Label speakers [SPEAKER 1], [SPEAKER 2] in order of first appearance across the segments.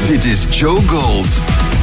[SPEAKER 1] Dit is Joe Gold.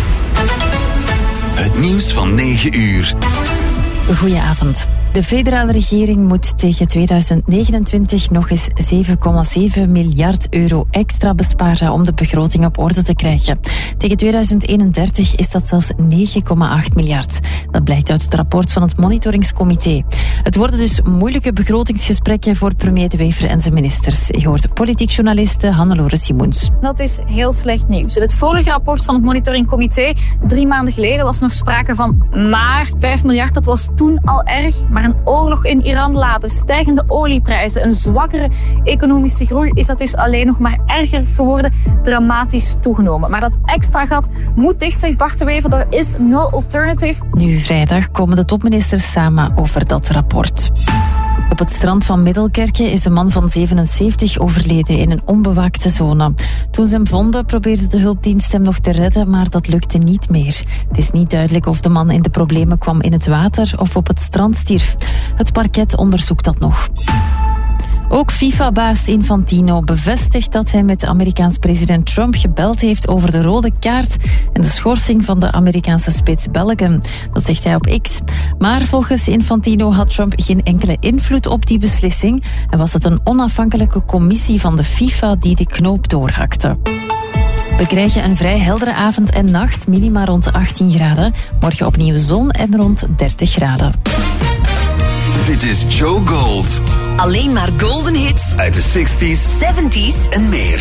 [SPEAKER 1] Het nieuws van 9 uur.
[SPEAKER 2] Goedenavond. De federale regering moet tegen 2029 nog eens 7,7 miljard euro extra besparen om de begroting op orde te krijgen. Tegen 2031 is dat zelfs 9,8 miljard. Dat blijkt uit het rapport van het monitoриngscomité. Het worden dus moeilijke begrotingsgesprekken voor premier De Wever en zijn ministers. Je hoort politiek journaliste Hannelore Simoens.
[SPEAKER 3] Dat is heel slecht nieuws. In het vorige rapport van het monitoringcomité, 3 maanden geleden, was nog sprake van maar 5 miljard. Dat was toen al erg. Maar een oorlog in Iran later, stijgende olieprijzen, een zwakkere economische groei, is dat dus alleen nog maar erger geworden, dramatisch toegenomen. Maar dat extra gat moet dicht, zegt Bart De Wever. Er is no alternative.
[SPEAKER 2] Nu vrijdag komen de topministers samen over dat rapport. Op het strand van Middelkerke is een man van 77 overleden in een onbewaakte zone. Toen ze hem vonden, probeerde de hulpdienst hem nog te redden, maar dat lukte niet meer. Het is niet duidelijk of de man in de problemen kwam in het water of op het strand stierf. Het parket onderzoekt dat nog. Ook FIFA-baas Infantino bevestigt dat hij met Amerikaans president Trump gebeld heeft over de rode kaart en de schorsing van de Amerikaanse spits Bellingham. Dat zegt hij op X. Maar volgens Infantino had Trump geen enkele invloed op die beslissing en was het een onafhankelijke commissie van de FIFA die de knoop doorhakte. We krijgen een vrij heldere avond en nacht, minima rond 18 graden. Morgen opnieuw zon en rond 30 graden.
[SPEAKER 1] Dit is Joe Gold.
[SPEAKER 4] Alleen maar golden hits
[SPEAKER 1] Uit de 60s,
[SPEAKER 4] 70s
[SPEAKER 1] en meer.